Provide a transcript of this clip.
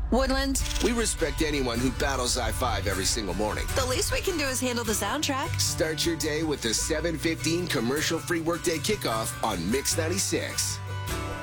Woodlands. We respect anyone who battles I-5 every single morning. The least we can do is handle the soundtrack. Start your day with the 7:15 commercial-free workday kickoff on Mix 96.